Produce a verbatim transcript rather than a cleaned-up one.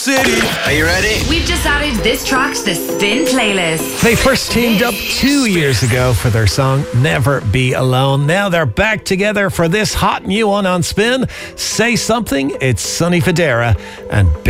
City. Are you ready? We've just added this track to the Spin playlist. They first teamed up two years ago for their song Never Be Alone. Now they're back together for this hot new one on Spin. Say Something. It's Sonny Fodera and